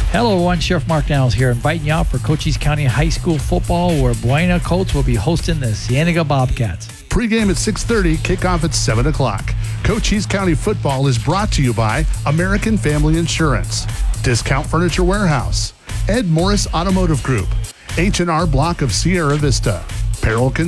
Hello, everyone. Sheriff Mark Daniels here, inviting you out for Cochise County High School football, where Buena Colts will be hosting the Cienega Bobcats. Pre-game at 6:30, kickoff at 7 o'clock. Cochise County football is brought to you by American Family Insurance, Discount Furniture Warehouse, Ed Morris Automotive Group, H&R Block of Sierra Vista, Peril